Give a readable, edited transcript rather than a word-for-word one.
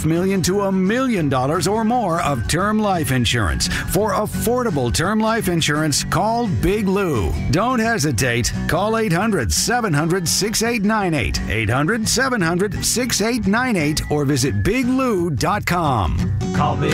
$500,000 to $1 million or more of term life insurance. For affordable term life insurance, call Big Lou. Don't hesitate. Call 800-700-6898. 800-700-6898 or visit biglou.com. Call Big